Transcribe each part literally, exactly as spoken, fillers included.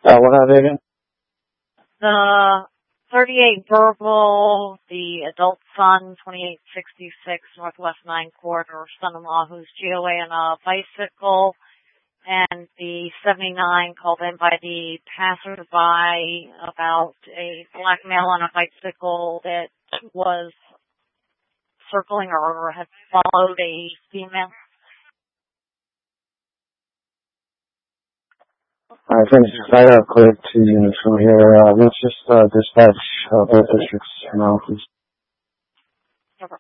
Uh, what are they again? The thirty-eight verbal, the adult son, twenty-eight sixty-six Northwest nine Corridor, son-in-law who's G O A on a bicycle, and the seventy-nine called in by the passerby about a black male on a bicycle that was circling or had followed a female. I think I got cleared two units from here. Uh, let's just uh, dispatch uh, both districts now, please. Okay.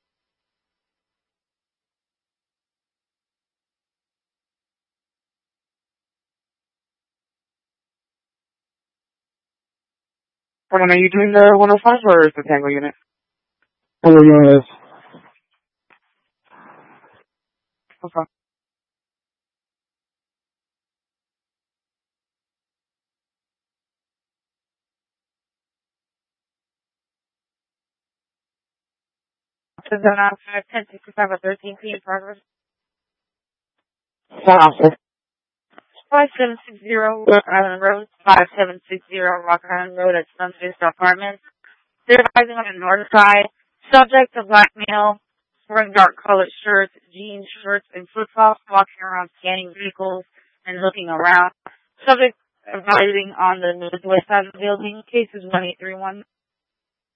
Pardon, are you doing the one oh five or is the Tango unit? What are you doing? Okay. seven oh five, ten sixty-five, thirteen P M progress. One officer. five seven six zero Rock Island Road, five seven six zero Rock Island Road at Sunvista Apartments. They're advising on the north side. Subject, a black male, wearing dark colored shirts, jeans, shirts, and flip-flops, walking around scanning vehicles and looking around. Subject advising on the northwest side of the building. Case is one eight three one.